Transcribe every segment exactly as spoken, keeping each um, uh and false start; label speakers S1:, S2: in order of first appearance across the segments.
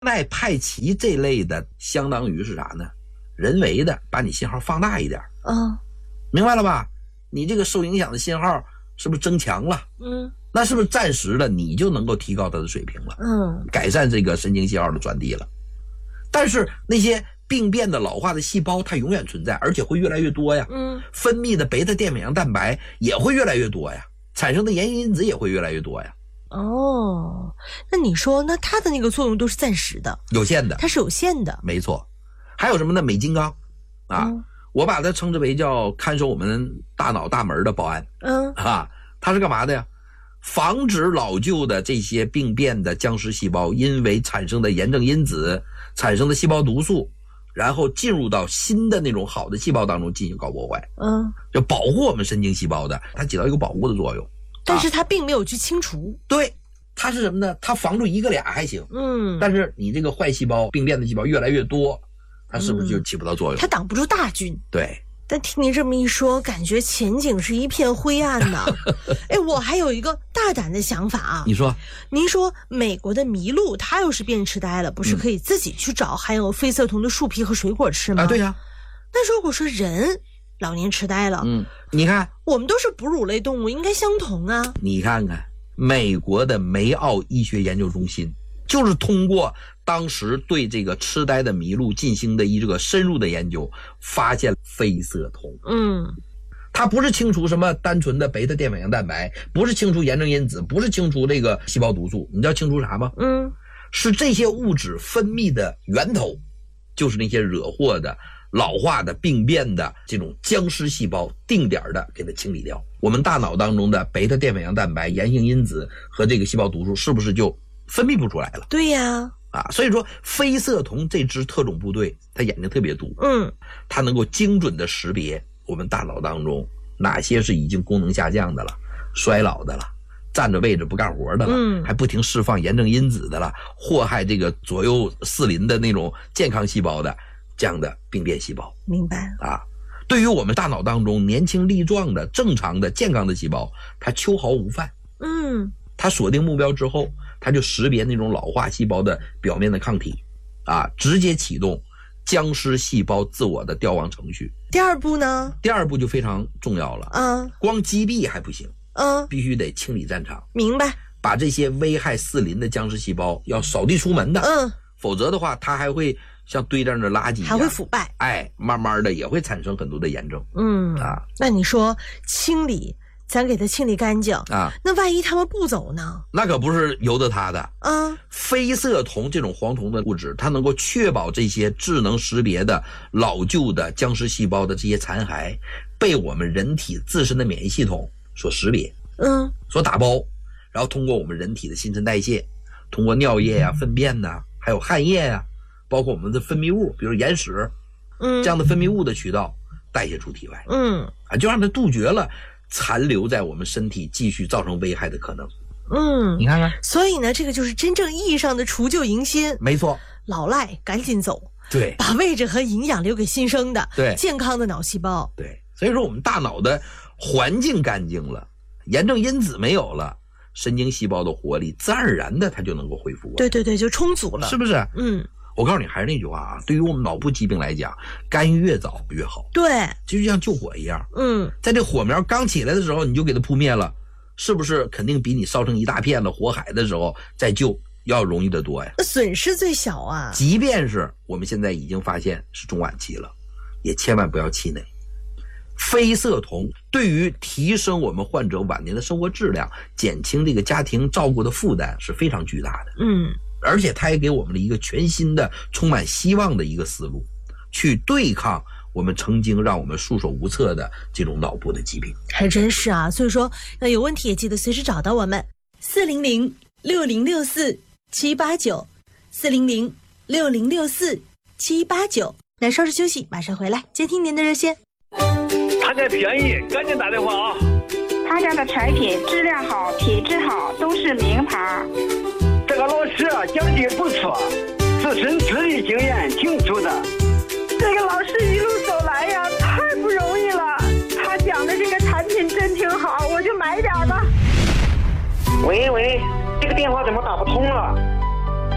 S1: 麦派奇这类的相当于是啥呢？人为的把你信号放大一点。
S2: 嗯，
S1: 明白了吧？你这个受影响的信号是不是增强了？
S2: 嗯，
S1: 那是不是暂时的你就能够提高它的水平了？
S2: 嗯，
S1: 改善这个神经信号的传递了。但是那些病变的老化的细胞它永远存在，而且会越来越多呀。
S2: 嗯，
S1: 分泌的贝塔淀粉样蛋白也会越来越多呀，产生的炎性因子也会越来越多呀。
S2: 哦，那你说那它的那个作用都是暂时的，
S1: 有限的，
S2: 它是有限的。
S1: 没错。还有什么呢？镁金刚啊、嗯，我把它称之为叫看守我们大脑大门的保安。
S2: 嗯
S1: 啊，它是干嘛的呀？防止老旧的这些病变的僵尸细胞因为产生的炎症因子产生的细胞毒素，然后进入到新的那种好的细胞当中进行搞破坏。
S2: 嗯，
S1: 就保护我们神经细胞的，它起到一个保护的作用。
S2: 但是它并没有去清除。
S1: 啊、对，它是什么呢？它防住一个俩还行。
S2: 嗯，
S1: 但是你这个坏细胞、病变的细胞越来越多，它是不是就起不到作用？
S2: 嗯、它挡不住大军。
S1: 对。
S2: 但听您这么一说，感觉前景是一片灰暗呐。哎，我还有一个大胆的想法啊。
S1: 你说，
S2: 您说美国的麋鹿，它要是变痴呆了，不是可以自己去找含有非色酮的树皮和水果吃吗？
S1: 啊，对呀、啊。
S2: 那如果说人老年痴呆了，
S1: 嗯，你看，
S2: 我们都是哺乳类动物，应该相同啊。
S1: 你看看，美国的梅奥医学研究中心就是通过当时对这个痴呆的麋鹿进行的一个深入的研究，发现非色酮。
S2: 嗯，
S1: 它不是清除什么单纯的贝塔淀粉样蛋白，不是清除炎症因子，不是清除这个细胞毒素，你知道清除啥吗？
S2: 嗯，
S1: 是这些物质分泌的源头，就是那些惹祸的、老化的、病变的这种僵尸细胞，定点的给它清理掉。我们大脑当中的贝塔淀粉样蛋白、炎性因子和这个细胞毒素，是不是就分泌不出来了？
S2: 对呀。
S1: 啊，所以说非色酮这支特种部队，它眼睛特别毒，
S2: 嗯，
S1: 它能够精准的识别我们大脑当中哪些是已经功能下降的了、衰老的了、站着位置不干活的了，
S2: 嗯，
S1: 还不停释放炎症因子的了，祸害这个左右四邻的那种健康细胞的这样的病变细胞。
S2: 明白
S1: 啊？对于我们大脑当中年轻力壮的、正常的、健康的细胞，它秋毫无犯。
S2: 嗯，
S1: 它锁定目标之后，它就识别那种老化细胞的表面的抗体，啊，直接启动僵尸细胞自我的凋亡程序。
S2: 第二步呢？
S1: 第二步就非常重要了。
S2: 嗯，
S1: 光击毙还不行，
S2: 嗯，
S1: 必须得清理战场。
S2: 明白。
S1: 把这些危害四邻的僵尸细胞要扫地出门的。
S2: 嗯，
S1: 否则的话，它还会像堆这样的垃圾一样，
S2: 还会腐败。
S1: 哎，慢慢的也会产生很多的炎症。
S2: 嗯
S1: 啊，
S2: 那你说清理，咱给它清理干净
S1: 啊，
S2: 那万一他们不走呢？
S1: 那可不是由得他的。
S2: 啊，
S1: 非色酮这种黄酮的物质，它能够确保这些智能识别的老旧的僵尸细胞的这些残骸被我们人体自身的免疫系统所识别，
S2: 嗯，
S1: 所打包，然后通过我们人体的新陈代谢，通过尿液呀、粪便呐，还有汗液呀，包括我们的分泌物，比如眼屎，
S2: 嗯，
S1: 这样的分泌物的渠道代谢出体外，
S2: 嗯，
S1: 啊，就让它杜绝了残留在我们身体继续造成危害的可能。
S2: 嗯，
S1: 你看看，
S2: 所以呢，这个就是真正意义上的除旧迎新。
S1: 没错，
S2: 老赖赶紧走，
S1: 对，
S2: 把位置和营养留给新生的，
S1: 对，
S2: 健康的脑细胞。
S1: 对，所以说我们大脑的环境干净了，炎症因子没有了，神经细胞的活力自然而然的它就能够恢复。
S2: 对对对，就充足了，
S1: 是不是？
S2: 嗯，
S1: 我告诉你，还是那句话啊，对于我们脑部疾病来讲，干预越早越好。
S2: 对，
S1: 就像救火一样，
S2: 嗯，
S1: 在这火苗刚起来的时候，你就给它扑灭了，是不是肯定比你烧成一大片的火海的时候再救要容易得多呀？
S2: 损失最小啊。
S1: 即便是我们现在已经发现是中晚期了，也千万不要气馁。非色酮对于提升我们患者晚年的生活质量，减轻这个家庭照顾的负担是非常巨大的。
S2: 嗯，
S1: 而且它也给我们了一个全新的充满希望的一个思路，去对抗我们曾经让我们束手无策的这种脑部的疾病。
S2: 还真是啊，所以说那有问题也记得随时找到我们四零零六零六四七八九 四零零六零六四七八九。那稍事休息，马上回来接听您的热线。
S3: 他家便宜，赶紧打电话啊！
S4: 他家的产品质量好，品质好，都是名牌。
S3: 这个老师啊，讲的不错，自身资历经验挺足的。
S4: 这个老师一路走来呀，太不容易了。他讲的这个产品真挺好，我就买点吧。
S3: 喂喂，这个电话怎么打不通了？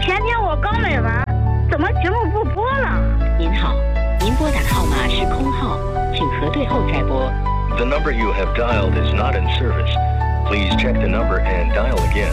S4: 前天我刚买完，怎么节目不播了？
S5: 您好，您拨打的号码是空号，请核对后再拨。
S6: The number you have dialed is not in service. Please check the number and dial again.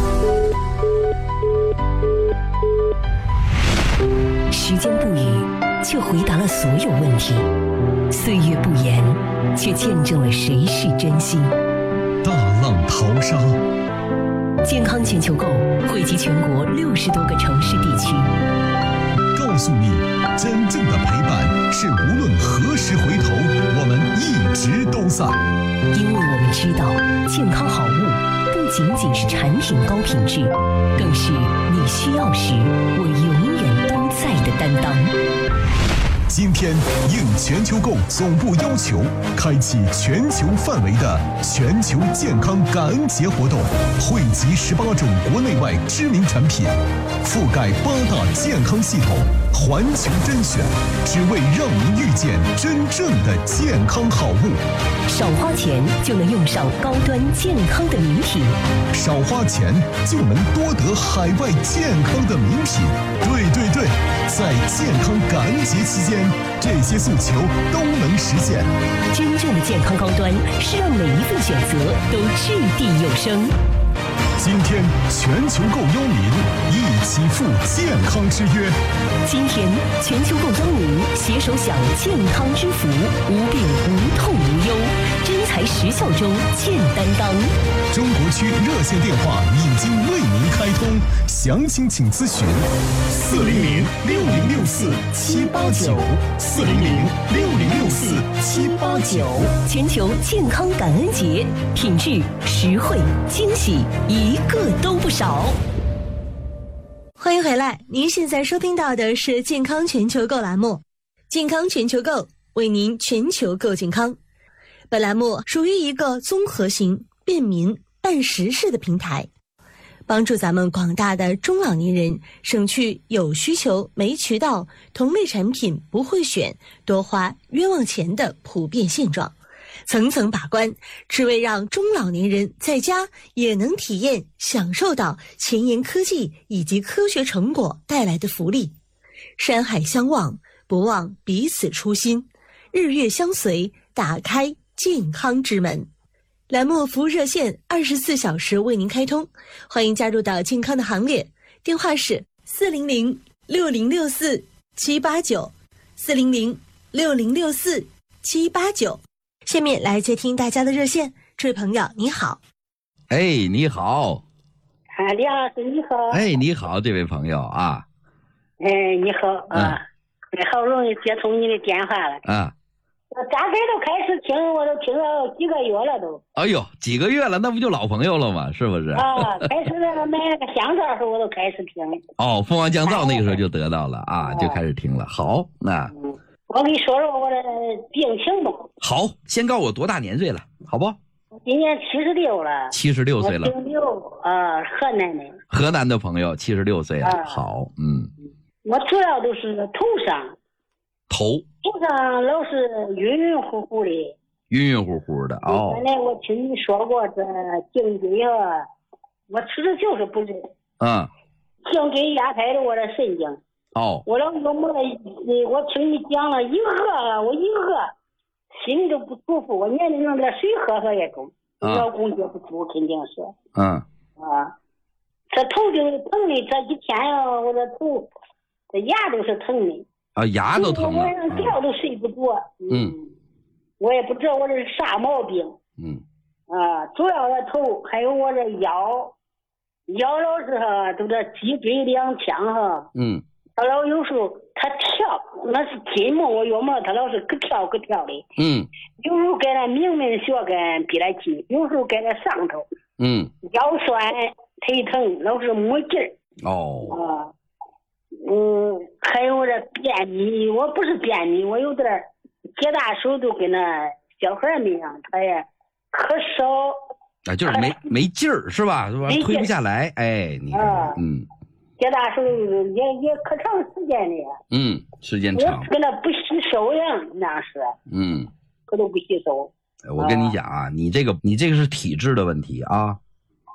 S5: 时间不语，却回答了所有问题；岁月不言，却见证了谁是真心。
S7: 大浪淘沙，
S5: 健康全球购汇集全国六十多个城市地区，
S7: 告诉你，真正的陪伴是无论何时回头，我们一直都在。
S5: 因为我们知道，健康好物不仅仅是产品高品质，更是你需要时我永远都在的担当。
S7: 今天应全球购总部要求，开启全球范围的全球健康感恩节活动，汇集十八种国内外知名产品，覆盖八大健康系统，环球甄选，只为让您遇见真正的健康好物。
S5: 少花钱就能用上高端健康的名品，
S7: 少花钱就能多得海外健康的名品。对对对，在健康感恩节期间，这些诉求都能实现。
S5: 真正的健康高端是让每一份选择都掷地有声。
S7: 今天全球购邀您一起赴健康之约。
S5: 今天全球购邀您携手享健康之福，无病无痛无忧，真材实效中见担当。
S7: 中国区热线电话已经为您开通，详情请咨询四零零六零六四七八九四零零六零六四七八九。
S5: 全球健康感恩节，品质、实惠、惊喜，一个都不少。
S2: 欢迎回来，您现在收听到的是健康全球购栏目，健康全球购为您全球购健康。本栏目属于一个综合型、便民、办实事的平台，帮助咱们广大的中老年人省去有需求没渠道、同类产品不会选、多花冤枉钱的普遍现状。层层把关，只为让中老年人在家也能体验享受到前沿科技以及科学成果带来的福利。山海相望，不忘彼此初心，日月相随，打开健康之门。栏目服务热线二十四小时为您开通，欢迎加入到健康的行列，电话是四零零六零六四七八九四零零六零六四七八九。下面来接听大家的热线，这位朋友你好。
S1: 哎，你好。
S8: 啊，李老师你好。
S1: 哎，你好，这位朋友啊。
S8: 哎，你好啊，嗯、好容易接通你的电话了
S1: 啊。
S8: 我大概都开始听，我都听了几个月了都。
S1: 哎呦，几个月了，那不就老朋友了吗？是不是？
S8: 啊，开始那个买那个香皂时候我都开始听。
S1: 哦，蜂王降噪那个时候就得到了啊，就开始听了。好，那。
S8: 嗯，我给你说说我的病情吧。
S1: 好，先告诉我多大年岁了，好不？
S8: 今年七十六了。
S1: 七十六岁了。
S8: 七十六啊，河南的。
S1: 河南的朋友，七十六岁了。啊、好，嗯。
S8: 我主要都是头上。
S1: 头。
S8: 头上老是晕晕乎乎的。
S1: 晕晕乎乎的哦。
S8: 原来我听你说过这颈椎啊，我吃的就是不是。
S1: 嗯。
S8: 颈椎压迫着我的神经。
S1: 哦，
S8: 我老有么？我听你讲了，一喝我一喝，心里都不舒服。我年龄弄点水喝喝也中，老公接不住，肯定是。
S1: 嗯。
S8: 啊，这头就是疼的，这几天呀，我这头，这牙都是疼的。
S1: 啊，牙都疼了。
S8: 晚上觉都睡不着。
S1: 嗯。
S8: 我也不知道我这是啥毛病。
S1: 嗯。
S8: 啊，主要的头还有我这腰，腰老是哈，都这脊椎两腔哈。
S1: 嗯。
S8: 他老有时候他跳，那是筋嘛，我要么他老是咯跳咯跳的。嗯。有时候在那明明血根比来近，有时候在那上头。
S1: 嗯。
S8: 腰酸腿疼，老是没劲儿。
S1: 哦。
S8: 啊。嗯，还有这便秘，我不是便秘，我有点解大手都跟那小孩那样，他也咳嗽。
S1: 啊，就是没没劲儿是吧？是吧？推不下来，哎，你看，啊、嗯。
S8: 接大手也也可长时间的，
S1: 嗯，时间长，
S8: 我跟他不洗手呀，那是，
S1: 嗯，
S8: 可都不洗手。
S1: 我跟你讲啊，啊你这个你这个是体质的问题啊，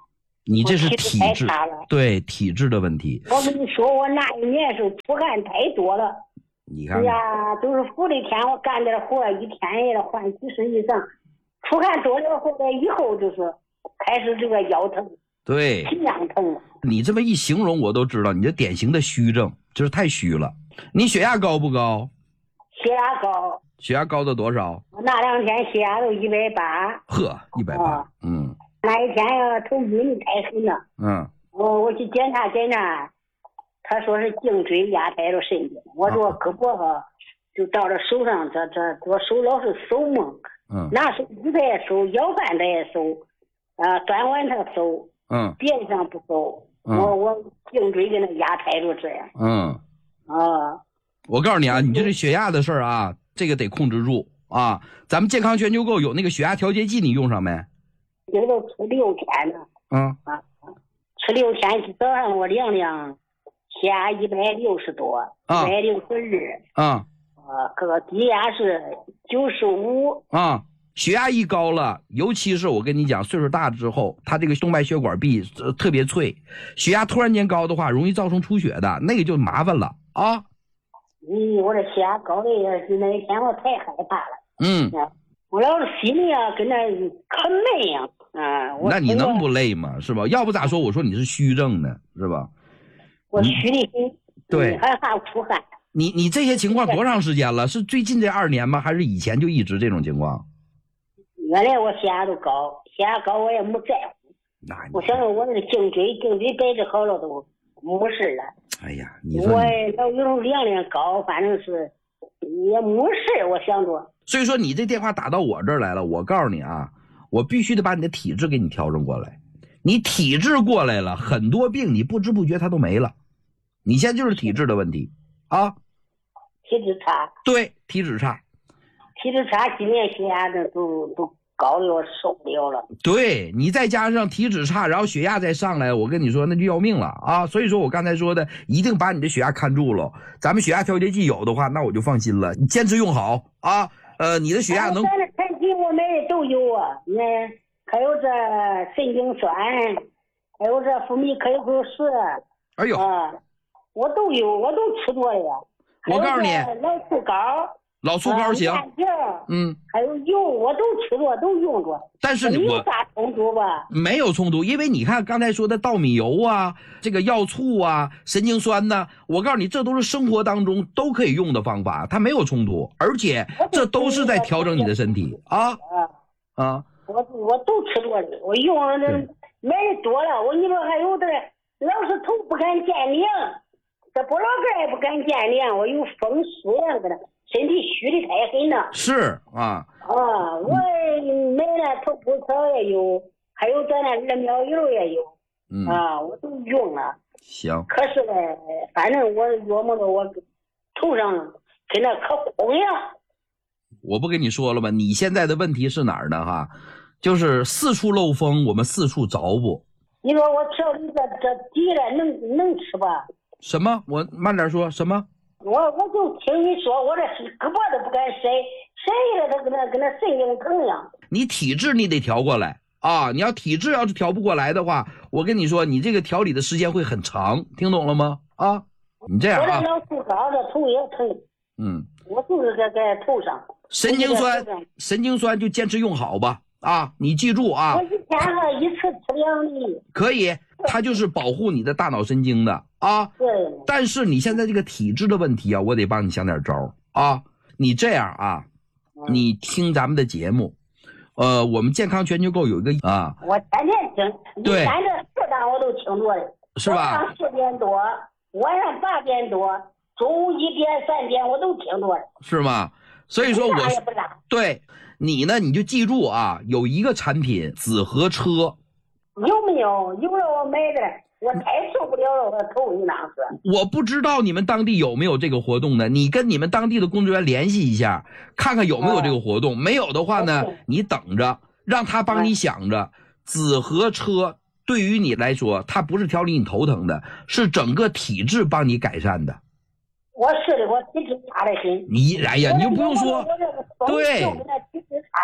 S1: 你这是体
S8: 体
S1: 质
S8: 质太差了，
S1: 对体质的问题。
S8: 我跟你说，我那一年时候出汗太多了，哎
S1: 你看看，
S8: 呀，都是福利天，我干点活一天也得换几十以上。出汗多了后来以后就是开始这个腰疼，
S1: 对，
S8: 心脏疼。
S1: 你这么一形容，我都知道你这典型的虚症，就是太虚了。你血压高不高？
S8: 血压高，
S1: 血压高到多少？
S8: 我那两天血压都一百八。
S1: 呵，一百八。嗯。
S8: 那一天呀，头晕太狠了。
S1: 嗯。
S8: 我我去检查检查，他说是颈椎压迫着神经。我说胳膊哈，就到了手上，这这我手老是手蒙。
S1: 嗯。
S8: 拿手指他也手，摇饭他也手，啊，端碗他手。
S1: 嗯。
S8: 边上不手。
S1: 嗯。
S8: 我我颈椎给他压迫着这样。
S1: 嗯。
S8: 啊。
S1: 我告诉你啊，你这是血压的事儿啊，这个得控制住啊。咱们健康全球购有那个血压调节剂，你用上没？
S8: 这都吃六天了。
S1: 嗯。
S8: 啊，吃六天，早上我量量，血压一百六十多，一百六十二。
S1: 啊。
S8: 啊，个低压是九十五。
S1: 啊，血压一高了，尤其是我跟你讲，岁数大之后，他这个动脉血管壁、呃、特别脆，血压突然间高的话，容易造成出血的，那个就麻烦了啊。
S8: 咦，我这血压高的也是那一天我太害怕了。
S1: 嗯，
S8: 我老是心里啊跟那可累呀，啊，
S1: 那你能不累吗？是吧？要不咋说我说你是虚症呢，是吧？
S8: 我虚的很，
S1: 对，
S8: 还怕出汗。
S1: 你你这些情况多长时间了？是最近这二年吗？还是以前就一直这种情况？
S8: 原来我血压都高，血压高我也没在乎。
S1: 那
S8: 我想着我那个颈椎颈椎摆治好了都没事了。
S1: 哎呀，你说
S8: 我老有时候量量高，反正是也没事，我想着。
S1: 所以说你这电话打到我这儿来了，我告诉你啊，我必须得把你的体质给你调整过来。你体质过来了，很多病你不知不觉它都没了。你现在就是体质的问题啊。
S8: 体质差。
S1: 对，体质差。
S8: 体质差，今年血压的都都高的我受不了了。
S1: 对，你再加上体质差，然后血压再上来，我跟你说那就要命了啊！所以说我刚才说的，一定把你的血压看住了。咱们血压调节剂有的话，那我就放心了。你坚持用好啊！呃，你的血压能。
S8: 咱的产品我买的都有啊，那还有这神经酸，还有这福米可口石。
S1: 哎呦，
S8: 啊，我都有，我都吃多了呀。
S1: 我告诉你，
S8: 老醋膏。
S1: 老醋膏行，嗯，
S8: 还有油我都吃着，都用着。
S1: 但是我
S8: 有啥冲突吧？
S1: 没有冲突，因为你看刚才说的稻米油啊，这个药醋啊，神经酸呢，我告诉你，这都是生活当中都可以用的方法，它没有冲突，而且这都是在调整你的身体啊啊！
S8: 我我都吃着了，我用了那买的多了，我你说还有的老是头不敢见凉，这脖老根也不敢见凉，我有风湿呀，搁那。身体虚的太狠了。
S1: 是啊。
S8: 啊，我买了头骨草也有，还有咱那二苗油也有。
S1: 嗯。
S8: 啊，我都用了。
S1: 行。
S8: 可是呢，反正我琢磨着我头上跟那可空呀。
S1: 我不跟你说了吗？你现在的问题是哪儿呢？哈，就是四处漏风，我们四处着不。
S8: 你说我调理这这底了，能能吃吧？
S1: 什么？我慢点说，什么？
S8: 我我就听你说，我这胳膊都不敢晒，晒了它跟那跟那神经疼样。
S1: 你体质你得调过来啊！你要体质要是调不过来的话，我跟你说，你这个调理的时间会很长，听懂了吗？啊，你这样啊。
S8: 我这老吐高，这头也疼。
S1: 嗯。
S8: 我就是在在头上。
S1: 神经酸，神经酸就坚持用好吧啊！你记住啊。
S8: 我一天喝一次吃两粒。
S1: 可以，它就是保护你的大脑神经的。啊，
S8: 对，
S1: 但是你现在这个体质的问题啊，我得帮你想点招啊。你这样啊，嗯、你听咱们的节目，呃，我们健康全球购有一个啊，
S8: 我天天听，
S1: 对，
S8: 咱这四档我都听着了，
S1: 是吧？
S8: 早上四点多，晚上八点多，中午一点、三点我都听着了，
S1: 是吗？所以说我
S8: 也不拉
S1: 对你呢，你就记住啊，有一个产品紫河车，
S8: 有没有？有了我买的。我太受不了了，我头一囊子。
S1: 我不知道你们当地有没有这个活动呢？你跟你们当地的工作人员联系一下，看看有没有这个活动。没有的话呢，你等着，让他帮你想着。紫河车对于你来说，它不是调理你头疼的，是整个体质帮你改善的。
S8: 我是的，我体质差得很。
S1: 你哎呀，你就不用说，对，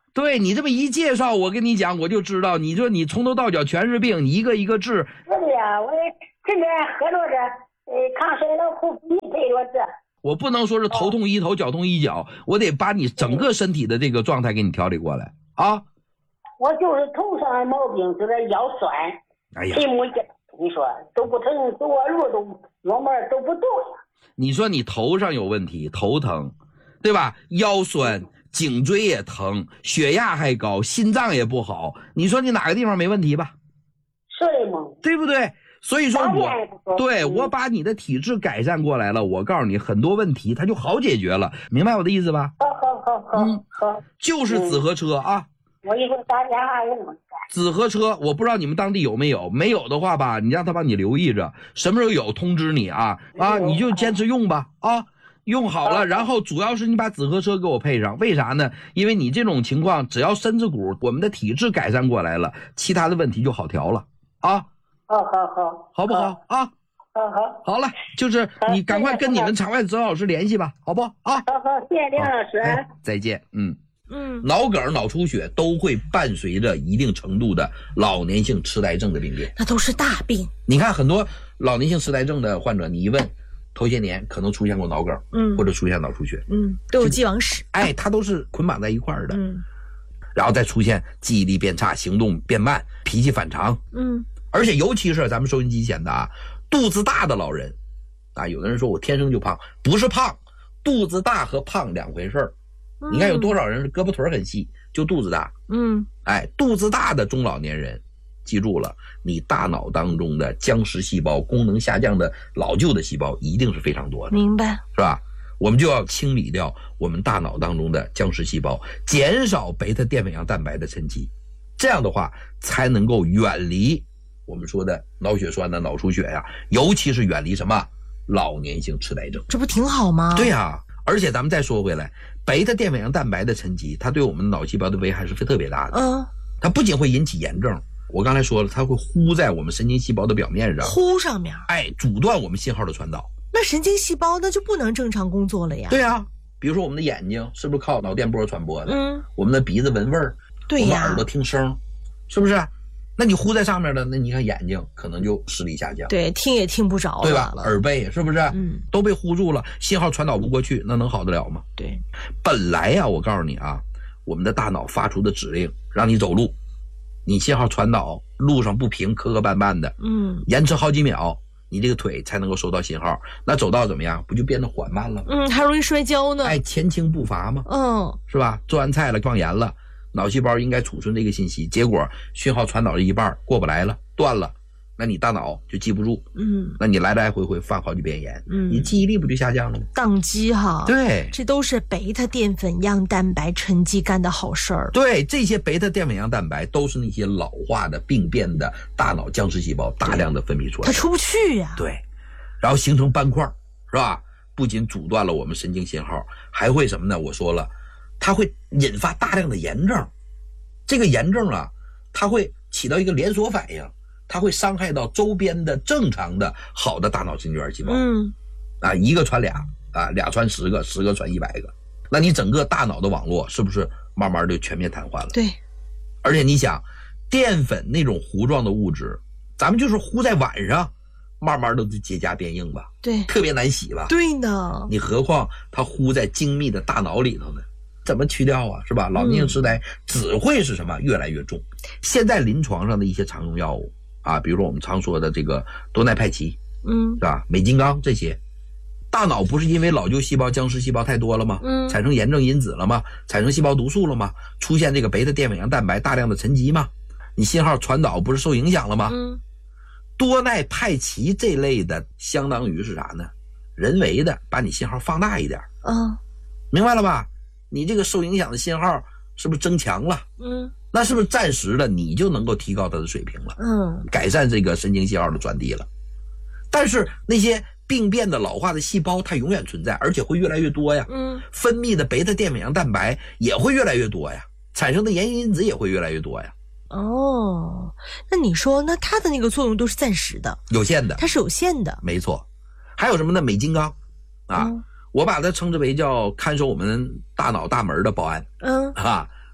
S1: 对你这么一介绍，我跟你讲，我就知道，你说你从头到脚全是病，你一个一个治。
S8: 是的呀，我这边喝着这呃抗衰老口服液配着这。
S1: 我不能说是头痛医头，脚痛医脚，我得把你整个身体的这个状态给你调理过来啊。
S8: 我就是头上的毛病，就是腰酸，
S1: 哎呀，
S8: 腿木筋，你说都不疼，走个路都腰门都不动呀。
S1: 你说你头上有问题，头疼，对吧？腰酸，颈椎也疼，血压还高，心脏也不好，你说你哪个地方没问题吧？
S8: 是的嘛，
S1: 对不对？所以说我对我把你的体质改善过来了，我告诉你很多问题它就好解决了，明白我的意思吧？
S8: 好好好好，嗯，好，
S1: 就是紫河车啊。
S8: 我一会儿打电话问问。
S1: 紫河车，我不知道你们当地有没有，没有的话吧，你让他帮你留意着，什么时候有通知你啊啊，你就坚持用吧啊，用好了，然后主要是你把紫河车给我配上，为啥呢？因为你这种情况，只要身子骨我们的体质改善过来了，其他的问题就好调了啊。
S8: 好好好，
S1: 好不好啊？
S8: 好好，
S1: 好了，就是你赶快跟你们场外指导老师联系吧，好不好啊？
S8: 好好，谢谢梁老师，
S1: 哎，再见，嗯。
S2: 嗯，
S1: 脑梗、脑出血都会伴随着一定程度的老年性痴呆症的病变，
S2: 那都是大病。
S1: 你看很多老年性痴呆症的患者，你一问，头些年可能出现过脑梗，
S2: 嗯，
S1: 或者出现脑出血，
S2: 嗯，都有既往史。
S1: 哎，它都是捆绑在一块儿的，
S2: 嗯，
S1: 然后再出现记忆力变差、行动变慢、脾气反常，
S2: 嗯，
S1: 而且尤其是咱们收音机前的啊，肚子大的老人，啊，有的人说我天生就胖，不是胖，肚子大和胖两回事儿。你看有多少人胳膊腿很细，就肚子大。
S2: 嗯，
S1: 哎，肚子大的中老年人，记住了，你大脑当中的僵实细胞、功能下降的老旧的细胞一定是非常多的，
S2: 明白？
S1: 是吧？我们就要清理掉我们大脑当中的僵实细胞，减少贝塔淀粉样蛋白的沉积，这样的话才能够远离我们说的脑血栓的脑出血呀，尤其是远离什么老年性痴呆症。
S2: 这不挺好吗？
S1: 对呀、啊。而且咱们再说回来，贝塔淀粉样蛋白的沉积，它对我们脑细胞的危害是特别大的。
S2: 嗯，
S1: 它不仅会引起炎症，我刚才说了，它会糊在我们神经细胞的表面上，
S2: 糊上面，
S1: 哎，阻断我们信号的传导。
S2: 那神经细胞那就不能正常工作了呀。
S1: 对啊，比如说我们的眼睛是不是靠脑电波传播的？
S2: 嗯，
S1: 我们的鼻子闻味儿，
S2: 对呀，
S1: 我们耳朵听声，是不是？那你糊在上面的，那你看眼睛可能就视力下降，
S2: 对，听也听不着了，
S1: 对吧？耳背是不是？
S2: 嗯，
S1: 都被糊住了，信号传导不过去，那能好得了吗？
S2: 对，
S1: 本来呀、啊，我告诉你啊，我们的大脑发出的指令让你走路，你信号传导路上不平，磕磕绊绊的，
S2: 嗯，
S1: 延迟好几秒，你这个腿才能够收到信号，那走道怎么样？不就变得缓慢了吗？
S2: 嗯，还容易摔跤呢。
S1: 哎，前倾步伐嘛，
S2: 嗯，
S1: 是吧？做完菜了，放盐了。脑细胞应该储存这个信息，结果讯号传导了一半过不来了，断了，那你大脑就记不住，
S2: 嗯，
S1: 那你来来回回犯好几遍炎，
S2: 嗯，
S1: 你记忆力不就下降了吗？
S2: 宕机哈，
S1: 对，
S2: 这都是贝塔淀粉样蛋白沉积干的好事儿。
S1: 对，这些贝塔淀粉样蛋白都是那些老化的病变的大脑僵实细胞大量的分泌出来，
S2: 它出不去呀、啊。
S1: 对，然后形成斑块，是吧？不仅阻断了我们神经信号，还会什么呢？我说了。它会引发大量的炎症，这个炎症啊，它会起到一个连锁反应，它会伤害到周边的正常的好的大脑神经元细胞。
S2: 嗯，
S1: 啊，一个传俩，啊，俩传十个，十个传一百个，那你整个大脑的网络是不是慢慢就全面瘫痪了？
S2: 对，
S1: 而且你想，淀粉那种糊状的物质，咱们就是糊在碗上，慢慢都结痂变硬吧？
S2: 对，
S1: 特别难洗吧？
S2: 对呢，
S1: 你何况它糊在精密的大脑里头呢？怎么去掉啊？是吧？老年性痴呆只会是什么越来越重。现在临床上的一些常用药物啊，比如说我们常说的这个多奈派奇，
S2: 嗯，
S1: 是吧？美金刚这些，大脑不是因为老旧细胞、僵实细胞太多了吗？
S2: 嗯，
S1: 产生炎症因子了吗？产生细胞毒素了吗？出现这个贝塔淀粉样蛋白大量的沉积吗？你信号传导不是受影响了吗？
S2: 嗯，
S1: 多奈派奇这类的相当于是啥呢？人为的把你信号放大一点，
S2: 嗯，
S1: 明白了吧？你这个受影响的信号是不是增强了？
S2: 嗯，
S1: 那是不是暂时的你就能够提高它的水平了？
S2: 嗯，
S1: 改善这个神经信号的传递了。但是那些病变的老化的细胞它永远存在，而且会越来越多呀。
S2: 嗯，
S1: 分泌的贝塔淀粉样蛋白也会越来越多呀，产生的炎因子也会越来越多呀。
S2: 哦，那你说，那它的那个作用都是暂时的，
S1: 有限的，
S2: 它是有限的。
S1: 没错。还有什么呢？美金刚啊。嗯，我把它称之为叫看守我们大脑大门的保安。
S2: 嗯
S1: 啊，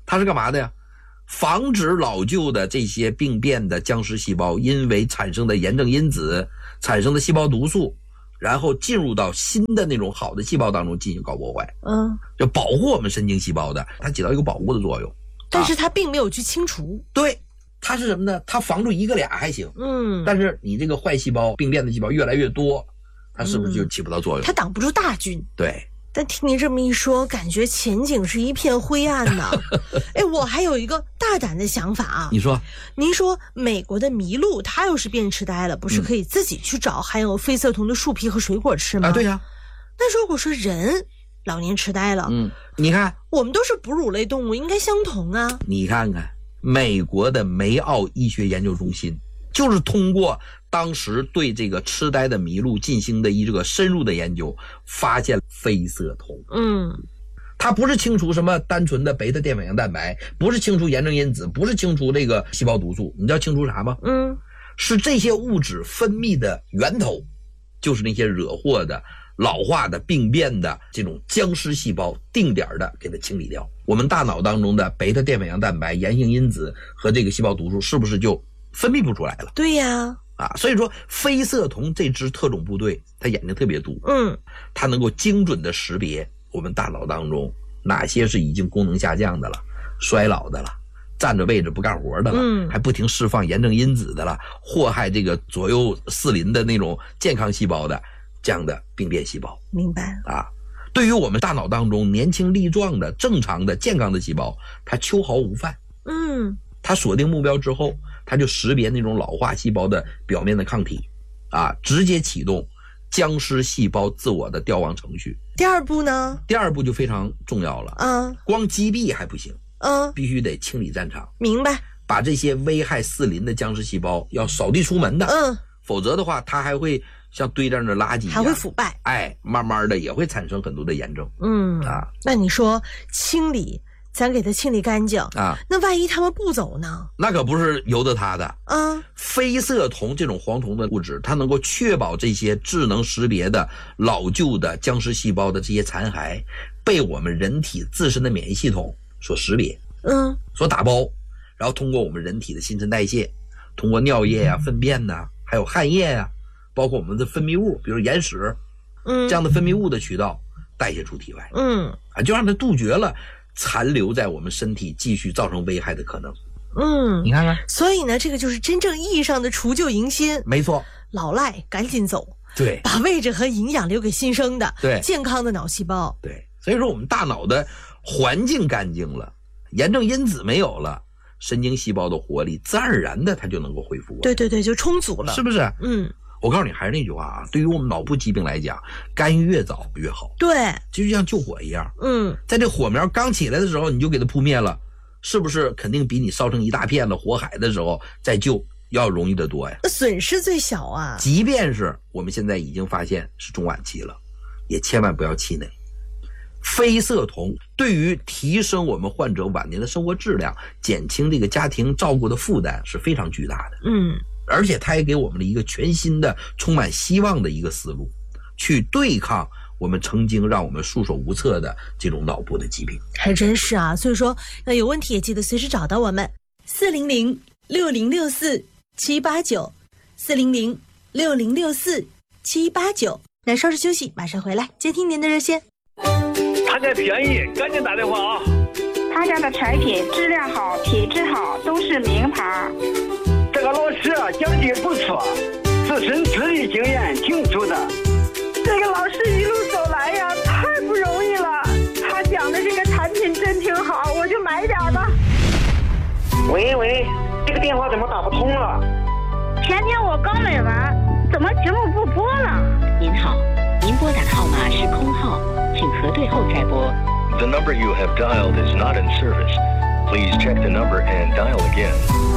S1: 它是干嘛的呀？防止老旧的这些病变的僵尸细胞因为产生的炎症因子产生的细胞毒素，然后进入到新的那种好的细胞当中进行搞破坏。
S2: 嗯，
S1: 就保护我们神经细胞的，它起到一个保护的作用。
S2: 但是它并没有去清除。
S1: 啊、对，它是什么呢？它防住一个俩还行。
S2: 嗯，
S1: 但是你这个坏细胞、病变的细胞越来越多，它是不是就起不到作用？
S2: 它挡不住大军。
S1: 对。
S2: 但听您这么一说，感觉前景是一片灰暗呢。哎，我还有一个大胆的想法啊。
S1: 你说，
S2: 您说美国的麋鹿，它要是变痴呆了，不是可以自己去找含有非色酮的树皮和水果吃吗？
S1: 啊，对呀、啊。
S2: 那如果说人老年痴呆了，
S1: 嗯，你看，
S2: 我们都是哺乳类动物，应该相同啊。
S1: 你看看，美国的梅奥医学研究中心就是通过当时对这个痴呆的麋鹿进行的一个深入的研究，发现非色酮。
S2: 嗯，
S1: 它不是清除什么单纯的贝塔淀粉样蛋白，不是清除炎症因子，不是清除这个细胞毒素，你知道清除啥吗？
S2: 嗯，
S1: 是这些物质分泌的源头，就是那些惹祸的、老化的、病变的这种僵尸细胞，定点的给它清理掉。我们大脑当中的贝塔淀粉样蛋白、炎性因子和这个细胞毒素，是不是就分泌不出来了？
S2: 对呀。
S1: 啊，所以说非色酮这支特种部队，它眼睛特别毒，
S2: 嗯，
S1: 它能够精准的识别我们大脑当中哪些是已经功能下降的了、衰老的了、站着位置不干活的了，
S2: 嗯，
S1: 还不停释放炎症因子的了，祸害这个左右四邻的那种健康细胞的这样的病变细胞。
S2: 明白
S1: 啊？对于我们大脑当中年轻力壮的、正常的、健康的细胞，它秋毫无犯。
S2: 嗯，
S1: 它锁定目标之后，它就识别那种老化细胞的表面的抗体，啊，直接启动僵尸细胞自我的凋亡程序。
S2: 第二步呢？
S1: 第二步就非常重要了。
S2: 啊，
S1: 光击毙还不行，
S2: 嗯，
S1: 必须得清理战场。
S2: 明白。
S1: 把这些危害四邻的僵尸细胞要扫地出门的。
S2: 嗯，
S1: 否则的话，它还会像堆这样的垃圾一样，
S2: 还会腐败。
S1: 哎，慢慢的也会产生很多的炎症。
S2: 嗯
S1: 啊，
S2: 那你说清理，咱给它清理干净
S1: 啊，
S2: 那万一他们不走呢？
S1: 那可不是由得他的。
S2: 啊，
S1: 非色酮这种黄酮的物质，它能够确保这些智能识别的老旧的僵尸细胞的这些残骸被我们人体自身的免疫系统所识别，
S2: 嗯，
S1: 所打包，然后通过我们人体的新陈代谢，通过尿液呀、啊、粪便呐、啊，还有汗液呀、啊，包括我们的分泌物，比如眼屎，
S2: 嗯，
S1: 这样的分泌物的渠道代谢出体外，
S2: 嗯，
S1: 啊，就让它杜绝了残留在我们身体继续造成危害的可能。
S2: 嗯，
S1: 你看看，
S2: 所以呢，这个就是真正意义上的除旧迎新。
S1: 没错，
S2: 老赖赶紧走，
S1: 对，
S2: 把位置和营养留给新生的，
S1: 对，
S2: 健康的脑细胞。
S1: 对，所以说我们大脑的环境干净了，炎症因子没有了，神经细胞的活力自然而然的它就能够恢复。
S2: 对对对，就充足了，
S1: 是不是？
S2: 嗯，
S1: 我告诉你，还是那句话啊，对于我们脑部疾病来讲，干预越早越好。
S2: 对，
S1: 就像救火一样，
S2: 嗯，
S1: 在这火苗刚起来的时候，你就给它扑灭了，是不是肯定比你烧成一大片的火海的时候再救要容易得多呀？
S2: 损失最小啊。
S1: 即便是我们现在已经发现是中晚期了，也千万不要气馁。非色酮对于提升我们患者晚年的生活质量，减轻这个家庭照顾的负担是非常巨大的。
S2: 嗯，
S1: 而且它也给我们了一个全新的充满希望的一个思路，去对抗我们曾经让我们束手无策的这种脑部的疾病。
S2: 还真是啊，所以说那有问题也记得随时找到我们四零零六零六四七八九四零零六零六四七八九。那稍事休息，马上回来接听您的热线。
S3: 他家便宜，赶紧打电话啊！
S4: 他家的产品质量好，品质好，都是名牌。
S3: 这个老师讲的不错，自身资历经验挺足的。
S4: 这个老师一路走来呀，太不容易了。他讲的这个产品真挺好，我就买点吧。
S3: 喂喂，这个电话怎么打不通了？
S4: 前天我刚买完，怎么节目不播了？
S5: 您好，您拨打的号码是空号，请核对后再拨。
S6: The number you have dialed is not in service. Please check the number and dial again.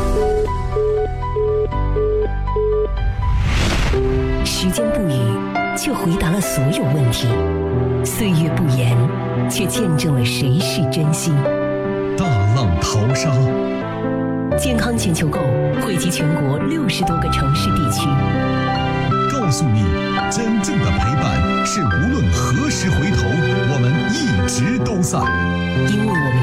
S5: 时间不语，却回答了所有问题；岁月不言，却见证了谁是真心。
S7: 大浪淘沙，
S5: 健康全球购汇集全国六十多个城市地区，
S7: 告诉你，真正的陪伴是无论何时回头，我们一直都在。
S5: 因为我们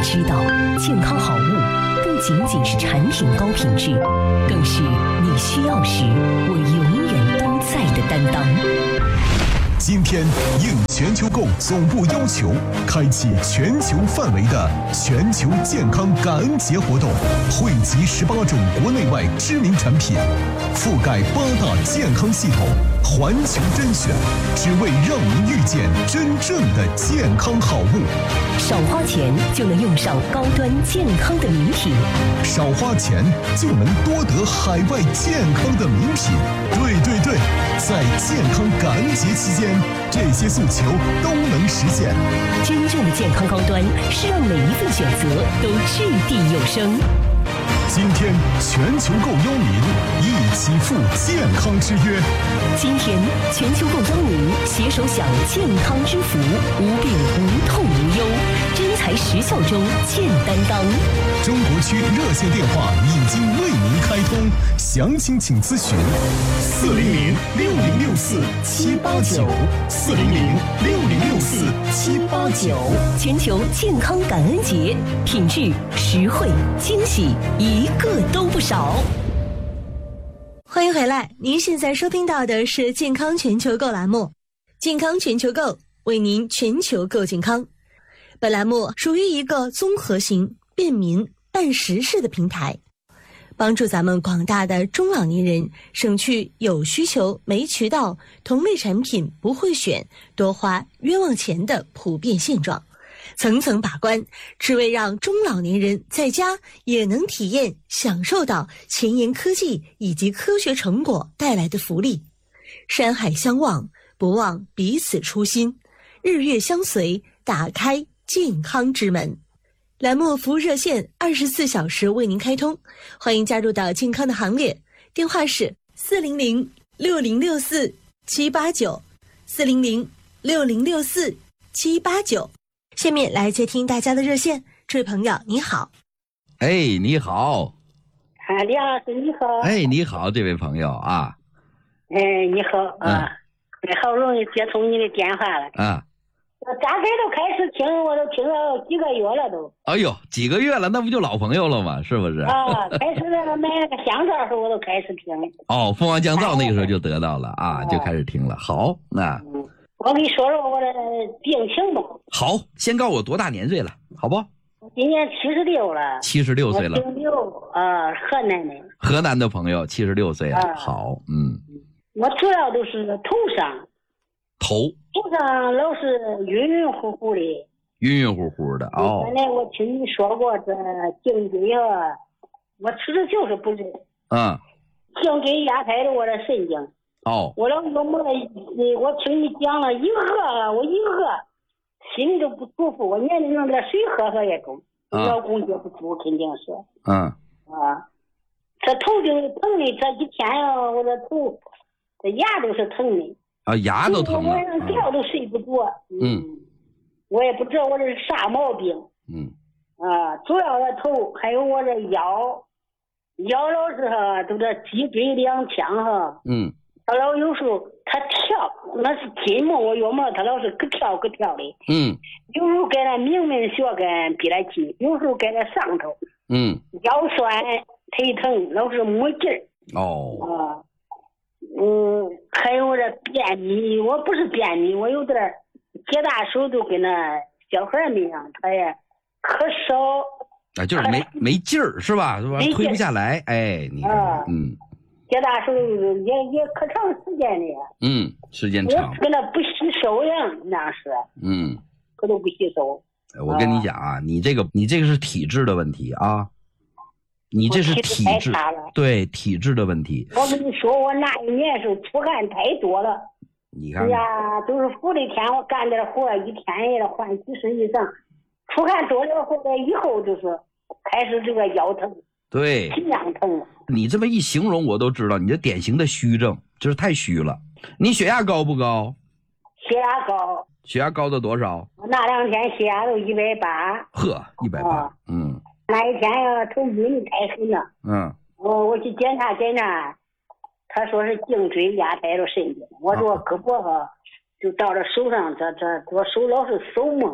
S5: 知道，健康好物不仅仅是产品高品质，更是你需要时我永远都在的担当。
S7: 今天应全球购总部要求，开启全球范围的全球健康感恩节活动，汇集十八种国内外知名产品，覆盖八大健康系统，环球甄选，只为让您遇见真正的健康好物。
S5: 少花钱就能用上高端健康的名品，
S7: 少花钱就能多得海外健康的名品。对对对，在健康感恩节期间，这些诉求都能实现。
S5: 真正的健康高端是让每一份选择都掷地有声。
S7: 今天全球购邀您一起赴健康之约。
S5: 今天全球购邀您携手享健康之福，无病无痛无忧，真材实效中见担当。
S7: 中国区热线电话已经为您开通，详情请咨询四零零六零六四七八九四零零六零六四七八九。
S5: 全球健康感恩节，品质、实惠、惊喜，一个都不少。
S2: 欢迎回来，您现在收听到的是健康全球购栏目，健康全球购为您全球购健康。本栏目属于一个综合型、便民、办实事的平台，帮助咱们广大的中老年人省去有需求没渠道、同类产品不会选、多花冤枉钱的普遍现状。层层把关，只为让中老年人在家也能体验享受到前沿科技以及科学成果带来的福利。山海相望，不忘彼此初心，日月相随，打开健康之门。栏目服务热线二十四小时为您开通，欢迎加入到健康的行列，电话是四零零六零六四七八九四零零六零六四七八九。下面来接听大家的热线，这位朋友你好。
S1: 哎，你好。
S8: 啊，李老师你好。
S1: 哎，你好，这位朋友啊。
S8: 哎，你好啊，嗯、好不容易接通你的电话了。
S1: 啊。
S8: 我大概都开始听，我都听了几个月了都。
S1: 哎呦，几个月了，那不就老朋友了吗？是不是？
S8: 啊，开始那个买那个香皂时候我都开始听。
S1: 哦，蜂王降噪那个时候就得到了啊，就开始听了。好，那。
S8: 嗯，我给你说说我的病情吧。
S1: 好，先告诉我多大年岁了，好不？
S8: 我今年七十六了。
S1: 七十六岁了。
S8: 七十六啊，河南的。
S1: 河南的朋友，七十六岁了。啊、好，嗯。
S8: 我主要都是头上。
S1: 头。
S8: 头上老是晕晕乎乎的。
S1: 晕晕乎乎的哦。
S8: 原来我听你说过这颈椎啊，我吃的就是不对。
S1: 嗯。
S8: 颈椎压开了我的神经。
S1: 哦，
S8: 我老有么？我听你讲了一喝，我一喝心里都不舒服。我年龄上点水喝喝也中，
S1: 啊、
S8: 老公就不舒服，肯定是。
S1: 嗯。
S8: 啊，这头就疼的，这几天呀、啊，我这头这牙都是疼的。
S1: 啊，牙都疼了。
S8: 晚上觉都睡不着。
S1: 嗯。
S8: 我也不知道我这是啥毛病。
S1: 嗯。
S8: 啊，主要的头还有我这腰，腰老是哈，都这脊椎两腔哈。
S1: 嗯。
S8: 他老有时候他跳，那是筋嘛，我要么他老是咯跳咯跳的。
S1: 嗯。
S8: 有时候在那明明血根比来近，有时候在那上头。
S1: 嗯。腰
S8: 酸腿疼，老是没劲儿。
S1: 哦。
S8: 啊。嗯，还有这便秘，我不是便秘，我有点解大手都跟那小孩儿一样，他也咳嗽。
S1: 啊，就是没没劲儿是吧？是吧？推不下来，哎，你看，啊、嗯。
S8: 解大手也也可长时间的。
S1: 嗯，时间长。
S8: 我跟那不吸收呀，那是。
S1: 嗯。
S8: 可都不吸收。
S1: 我跟你讲啊，你这个你这个是体质的问题啊，你这是体质，对体质的问题。
S8: 我跟你说，我那一年是出汗太多了。
S1: 你看。
S8: 哎呀，都是福利天，我干点活一天也得换几十以上。出汗多了后来以后就是开始这个腰疼。
S1: 对，
S8: 心脏疼。
S1: 你这么一形容，我都知道你这典型的虚症，就是太虚了。你血压高不高？
S8: 血压高。
S1: 血压高到多少？
S8: 我那两天血压都一百八。
S1: 呵，一百八。嗯。
S8: 那一天呀，头晕太狠了。
S1: 嗯。
S8: 我我去检查检查，他说是颈椎压开了神经。我说胳膊哈，就到这手上，这这我手老是手嘛，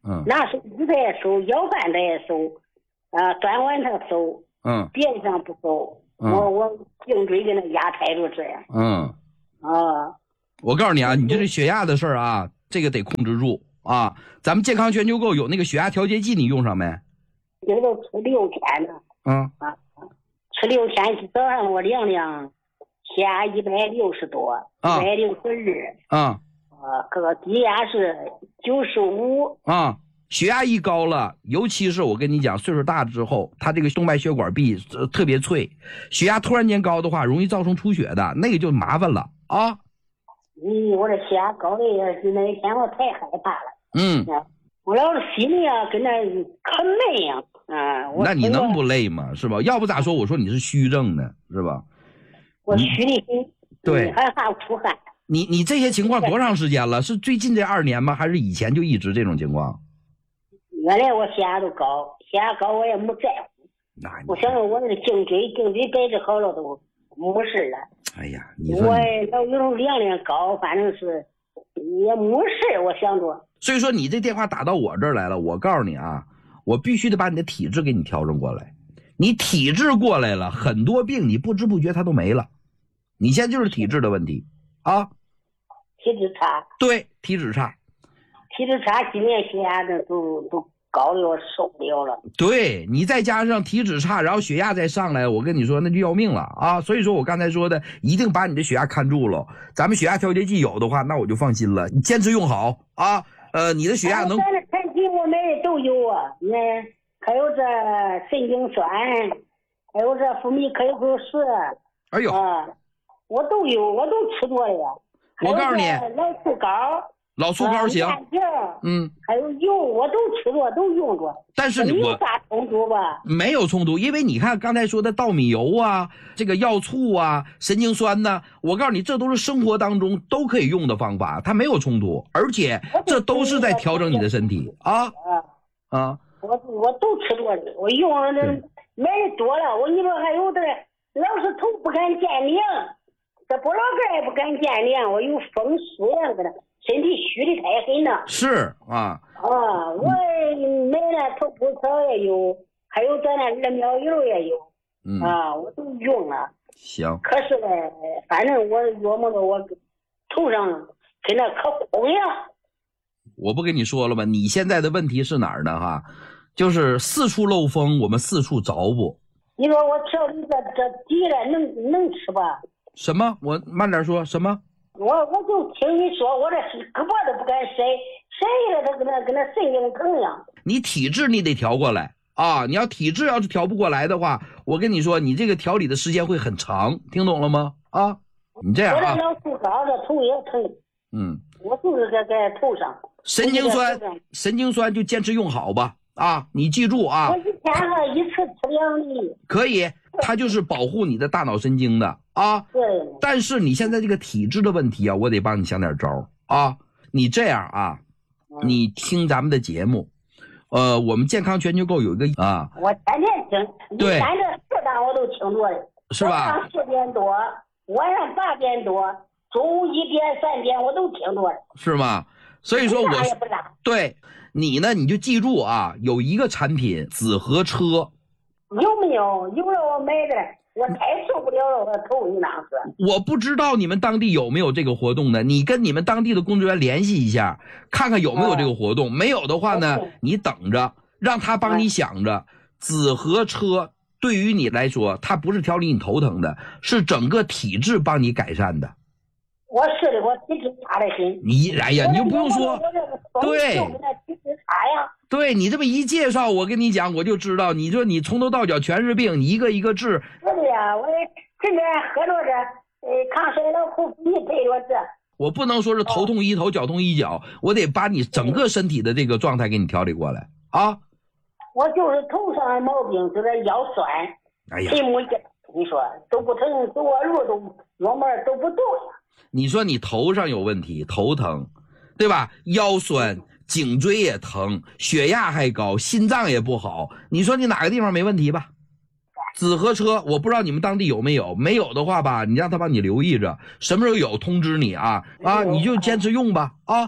S1: 嗯，
S8: 拿手指他也收，要饭他也收，啊，端碗他收，
S1: 嗯，
S8: 边上不收，
S1: 嗯、
S8: 我我颈椎给他压抬住这样。
S1: 嗯，
S8: 啊，
S1: 我告诉你啊，你这是血压的事儿啊，这个得控制住啊。咱们健康全球购有那个血压调节剂，你用上没？
S8: 这都吃六天了。
S1: 嗯
S8: 啊，吃六天，早上我量量，血压一百六十多，一百六十二。
S1: 啊。
S8: 啊，个低压是九十五
S1: 啊，血压一高了，尤其是我跟你讲，岁数大之后，他这个动脉血管壁、呃、特别脆，血压突然间高的话，容易造成出血的，那个就麻烦了啊。
S8: 嗯，我这血压高的也是那天我太害怕了。
S1: 嗯，
S8: 我老是心里啊跟那可累呀，啊，
S1: 那你能不累吗？是吧？要不咋说我说你是虚症呢，是吧？
S8: 我虚的很，
S1: 对，
S8: 还怕出汗。
S1: 你你这些情况多长时间了？是最近这二年吗？还是以前就一直这种情况？
S8: 原来我血压都高，血压高我也没在乎。我想我那个颈椎颈椎摆治好了都没事了。
S1: 哎呀，你说
S8: 我老有时候量量高，反正是也没事，我想着。
S1: 所以说你这电话打到我这儿来了，我告诉你啊，我必须得把你的体质给你调整过来。你体质过来了，很多病你不知不觉它都没了。你现在就是体质的问题啊。
S8: 体质差，
S1: 对，体质差，
S8: 体质差，今年血压的都都高的我受不了了。
S1: 对，你再加上体质差，然后血压再上来，我跟你说那就要命了啊！所以说我刚才说的，一定把你的血压看住了。咱们血压调节剂有的话，那我就放心了，你坚持用好啊。呃，你的血压能。
S8: 咱的产品我买的都有啊，你还有这神经酸，还有这福米可口石。
S1: 哎呦，
S8: 啊，我都有，我都吃多了呀。
S1: 我告诉你，
S8: 老醋膏，
S1: 老醋膏行，
S8: 嗯，还有油，我都吃着，都用着。
S1: 但是我
S8: 有啥冲突吧？
S1: 没有冲突，因为你看刚才说的稻米油啊，这个药醋啊，神经酸呢，我告诉你，这都是生活当中都可以用的方法，它没有冲突，而且这都是在调整你的身体啊啊！
S8: 我我都吃多了，我用的买的多了，我你说还有的老是头不敢见脸。这脖老根也不敢见脸，我有风湿呀，搁那身体虚的太狠了。
S1: 是啊。
S8: 啊，我买了头骨草也有，还有咱那二苗油也有。
S1: 嗯。
S8: 啊，我都用了。
S1: 行。
S8: 可是呢，反正我琢磨着我头上跟那可空呀。
S1: 我不跟你说了吗？你现在的问题是哪儿呢？哈，就是四处漏风，我们四处着不。
S8: 你说我调理这这底了，能能吃吧？
S1: 什么？我慢点说什么？
S8: 我我就听你说，我这胳膊都不敢晒，晒了它跟那跟那神经疼呀。
S1: 你体质你得调过来啊！你要体质要是调不过来的话，我跟你说，你这个调理的时间会很长，听懂了吗？啊，你这样啊。
S8: 我这老树膏这头也疼。
S1: 嗯。
S8: 我就是在在头上。
S1: 神经酸，神经酸就坚持用好吧啊！你记住啊。
S8: 我一天喝一次吃两粒。
S1: 可以，它就是保护你的大脑神经的。啊，
S8: 对，
S1: 但是你现在这个体质的问题啊，我得帮你想点招啊。你这样啊，嗯、你听咱们的节目，呃，我们健康全球购有一个啊，
S8: 我天天听，
S1: 对，
S8: 咱这四档我都听着了，
S1: 是吧？
S8: 早上四点多，晚上八点多，中午一点、三点我都听着了，
S1: 是吗？所以说我
S8: 也不拉
S1: 对你呢，你就记住啊，有一个产品紫河车，
S8: 有没有？有了我买的。我太受不了了，我头你那是。
S1: 我不知道你们当地有没有这个活动呢？你跟你们当地的工作人员联系一下，看看有没有这个活动。没有的话呢，你等着，让他帮你想着。紫河车对于你来说，它不是调理你头疼的，是整个体质帮你改善的。
S8: 我是的，我体质差得很。
S1: 你哎呀，你就不用说，对，对你这么一介绍，我跟你讲，我就知道，你说你从头到脚全是病，你一个一个治。
S8: 是的呀，我这边喝着这，呃，抗衰老口服液配着这。
S1: 我不能说是头痛医头，脚痛医脚，我得把你整个身体的这个状态给你调理过来啊。
S8: 我就是头上的毛病，就是腰酸，
S1: 哎呀，
S8: 腿没劲，你说都不疼，走我路都腰门都不动呀。
S1: 你说你头上有问题，头疼，对吧？腰酸，颈椎也疼，血压还高，心脏也不好。你说你哪个地方没问题吧？紫河车，我不知道你们当地有没有，没有的话吧，你让他帮你留意着，什么时候有通知你啊啊，你就坚持用吧啊。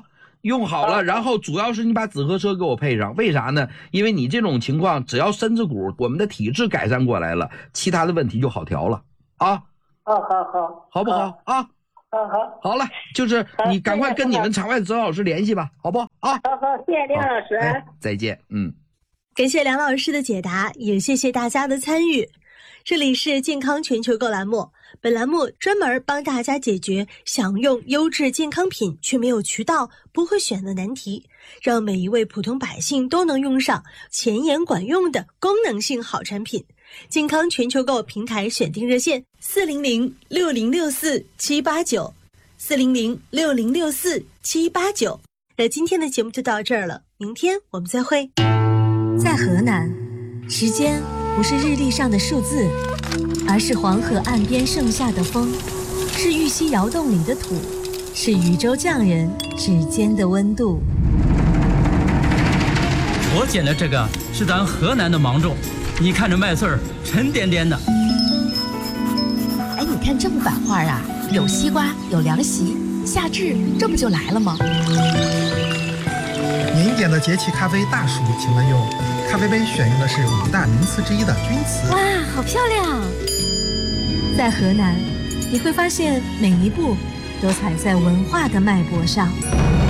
S1: 用好了，然后主要是你把紫河车给我配上，为啥呢？因为你这种情况，只要身子骨我们的体质改善过来了，其他的问题就好调了啊。
S8: 好好好，
S1: 好不好啊？
S8: 好好，
S1: 好了，就是你赶快跟你们场外的指导老师联系吧，好不好啊？
S8: 好好，谢谢梁老师、
S1: 哎，再见，嗯。
S2: 感谢梁老师的解答，也谢谢大家的参与。这里是健康全球购栏目，本栏目专门帮大家解决想用优质健康品却没有渠道、不会选的难题，让每一位普通百姓都能用上前沿管用的功能性好产品。健康全球购平台选定热线四零零六零六四七八九，四零零六零六四七八九。那今天的节目就到这儿了，明天我们再会。在河南，时间不是日历上的数字，而是黄河岸边盛夏的风，是玉溪窑洞里的土，是渝州匠人指尖的温度。
S9: 我捡的这个是咱河南的芒种，你看这麦穗儿沉甸甸的。
S10: 哎，你看这木板画啊，有西瓜，有凉席，夏至这不就来了吗？
S11: 您点的节气咖啡大暑，请问用咖啡杯选用的是五大名词之一的钧瓷。
S10: 哇，好漂亮！
S2: 在河南，你会发现每一步都踩在文化的脉搏上。